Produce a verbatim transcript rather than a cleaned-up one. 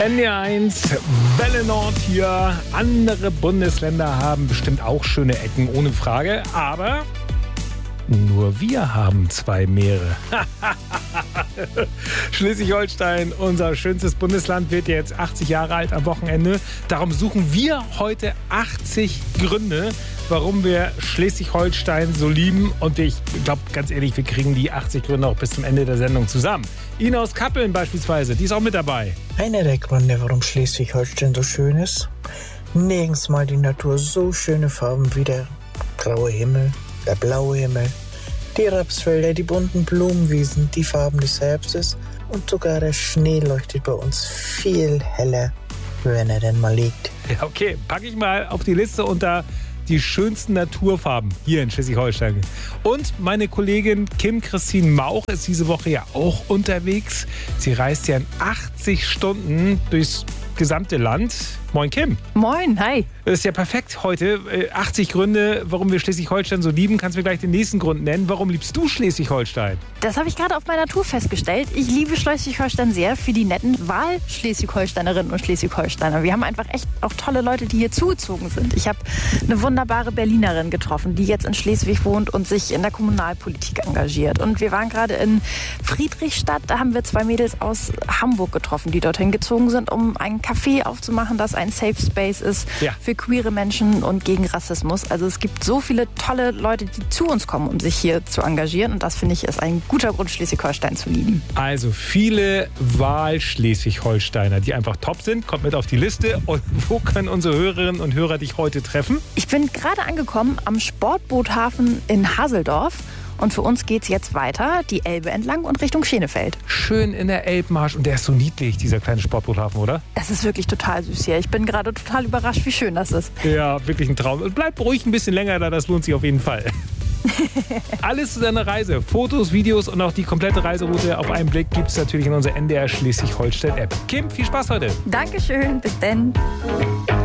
N D R eins, Welle Nord hier. Andere Bundesländer haben bestimmt auch schöne Ecken, ohne Frage. Aber nur wir haben zwei Meere. Schleswig-Holstein, unser schönstes Bundesland, wird jetzt achtzig Jahre alt am Wochenende. Darum suchen wir heute achtzig Gründe, warum wir Schleswig-Holstein so lieben. Und ich glaube, ganz ehrlich, wir kriegen die achtzig Gründe auch bis zum Ende der Sendung zusammen. Ina aus Kappeln beispielsweise, die ist auch mit dabei. Einer der Gründe, warum Schleswig-Holstein so schön ist: nirgends mal die Natur so schöne Farben wie der graue Himmel, der blaue Himmel, die Rapsfelder, die bunten Blumenwiesen, die Farben des Herbstes und sogar der Schnee leuchtet bei uns viel heller, wenn er denn mal liegt. Ja, okay, packe ich mal auf die Liste unter die schönsten Naturfarben hier in Schleswig-Holstein. Und meine Kollegin Kim-Christine Mauch ist diese Woche ja auch unterwegs. Sie reist ja in achtzig Stunden durchs gesamte Land. Moin Kim. Moin, hi. Das ist ja perfekt heute. achtzig Gründe, warum wir Schleswig-Holstein so lieben. Kannst du mir gleich den nächsten Grund nennen? Warum liebst du Schleswig-Holstein? Das habe ich gerade auf meiner Tour festgestellt. Ich liebe Schleswig-Holstein sehr für die netten Wahl-Schleswig-Holsteinerinnen und Schleswig-Holsteiner. Wir haben einfach echt auch tolle Leute, die hier zugezogen sind. Ich habe eine wunderbare Berlinerin getroffen, die jetzt in Schleswig wohnt und sich in der Kommunalpolitik engagiert. Und wir waren gerade in Friedrichstadt. Da haben wir zwei Mädels aus Hamburg getroffen, die dorthin gezogen sind, um ein Café aufzumachen, das ein Safe Space ist ja. für queere Menschen und gegen Rassismus. Also es gibt so viele tolle Leute, die zu uns kommen, um sich hier zu engagieren. Und das, finde ich, ist ein guter Grund, Schleswig-Holstein zu lieben. Also viele Wahl-Schleswig-Holsteiner, die einfach top sind. Kommt mit auf die Liste. Und wo können unsere Hörerinnen und Hörer dich heute treffen? Ich bin gerade angekommen am Sportboothafen in Haseldorf. Und für uns geht's jetzt weiter, die Elbe entlang und Richtung Schenefeld. Schön in der Elbmarsch. Und der ist so niedlich, dieser kleine Sportboothafen, oder? Es ist wirklich total süß hier. Ich bin gerade total überrascht, wie schön das ist. Ja, wirklich ein Traum. Und bleib ruhig ein bisschen länger da, das lohnt sich auf jeden Fall. Alles zu deiner Reise. Fotos, Videos und auch die komplette Reiseroute auf einen Blick gibt es natürlich in unserer N D R Schleswig-Holstein-App. Kim, viel Spaß heute. Dankeschön, bis denn.